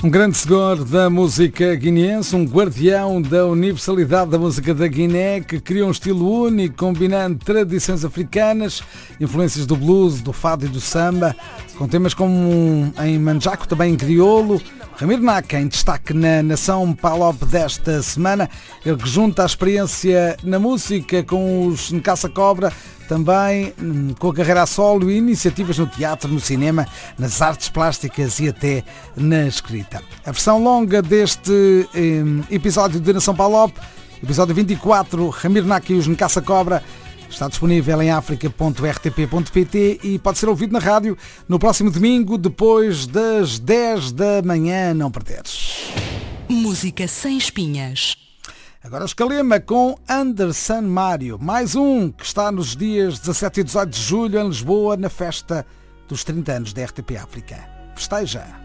Um grande senhor da música guineense, um guardião da universalidade da música da Guiné, que criou um estilo único, combinando tradições africanas, influências do blues, do fado e do samba, com temas como em manjaco, também em crioulo. Ramiro Naka, em destaque na Nação Palop desta semana, ele que junta a experiência na música com os Nkassa Cobra, também com a carreira a solo e iniciativas no teatro, no cinema, nas artes plásticas e até na escrita. A versão longa deste episódio de Nação Palop, episódio 24, Ramiro Naka e os Nkassa Cobra, está disponível em africa.rtp.pt e pode ser ouvido na rádio no próximo domingo, depois das 10 da manhã, não perderes. Música sem espinhas. Agora Escalema com Anderson Mário, mais um que está nos dias 17 e 18 de julho em Lisboa, na festa dos 30 anos da RTP África. Festeja!